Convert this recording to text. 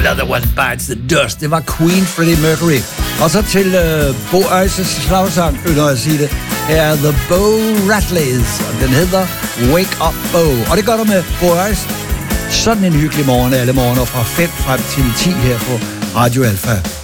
Another One Bites the Dust. Det var Queen, Freddie Mercury. Og så til Bo Øjses slagsang, når jeg siger det, er The Bo Rattleys, og den hedder Wake Up Bo. Og det gør du med Bo Øjs. Sådan en hyggelig morgen alle morgener fra 5 frem til 10 her på Radio Alfa.